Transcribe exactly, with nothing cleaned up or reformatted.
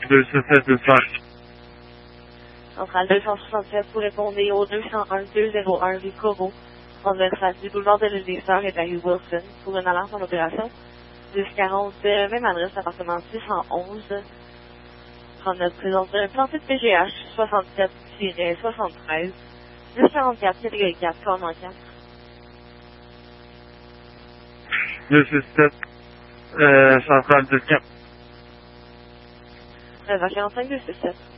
deux cent sept dispatch. Centrale deux cent soixante-sept, vous répondez au deux cent un deux zéro un rue Corot, transversale du boulevard de l'île des Sœurs et de la rue Wilson, pour une alerte en opération. dix quarante, euh, même adresse, appartement six cent onze. Prendre notre présence d'un planté de P G H soixante-sept soixante-treize. dix quarante-quatre, catégorie quatre, corps quatre. deux six sept, euh, centrale dix quatre. treize quarante-cinq, deux six sept.